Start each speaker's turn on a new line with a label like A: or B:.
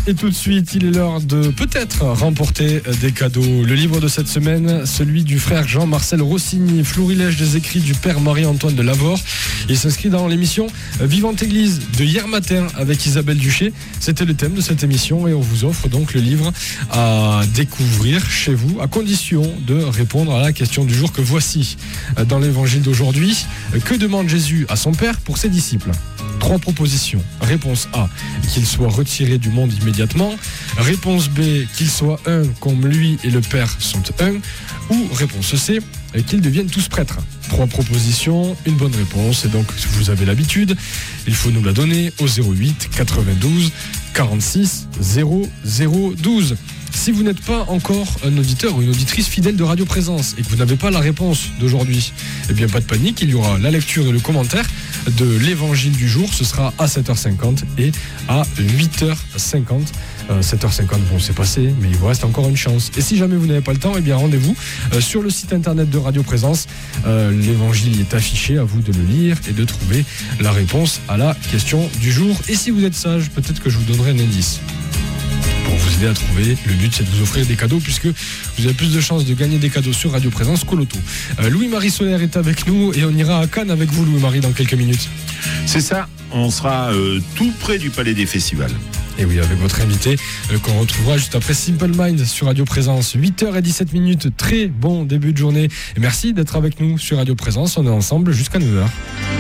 A: Et tout de suite, il est l'heure de peut-être remporter des cadeaux. Le livre de cette semaine, celui du frère Jean-Marcel Rossini, Florilège des écrits du père Marie-Antoine de Lavore. Il s'inscrit dans l'émission Vivante Église de hier matin avec Isabelle Duché. C'était le thème de cette émission et on vous offre donc le livre à découvrir chez vous à condition de répondre à la question du jour que voici. Dans l'évangile d'aujourd'hui, que demande Jésus à son Père pour ses disciples ? 3 propositions. Réponse A, qu'il soit retiré du monde immédiatement. Réponse B, qu'il soit un comme lui et le Père sont un. Ou réponse C, qu'ils deviennent tous prêtres. 3 propositions, une bonne réponse. Et donc, vous avez l'habitude, il faut nous la donner au 08 92 46 0012. Si vous n'êtes pas encore un auditeur ou une auditrice fidèle de Radio Présence et que vous n'avez pas la réponse d'aujourd'hui, eh bien pas de panique, il y aura la lecture et le commentaire de l'évangile du jour. Ce sera à 7h50 et à 8h50. 7h50, bon c'est passé, mais il vous reste encore une chance. Et si jamais vous n'avez pas le temps, eh bien rendez-vous sur le site internet de Radio Présence. L'évangile est affiché, à vous de le lire et de trouver la réponse à la question du jour. Et si vous êtes sage, peut-être que je vous donnerai un indice pour vous aider à trouver. Le but, c'est de vous offrir des cadeaux puisque vous avez plus de chances de gagner des cadeaux sur Radio Présence qu'au loto. Louis-Marie Solaire est avec nous et on ira à Cannes avec vous, Louis-Marie, dans quelques minutes.
B: C'est ça, on sera tout près du Palais des Festivals.
A: Et oui, avec votre invité qu'on retrouvera juste après Simple Mind sur Radio Présence. 8h17, très bon début de journée. Et merci d'être avec nous sur Radio Présence. On est ensemble jusqu'à 9h.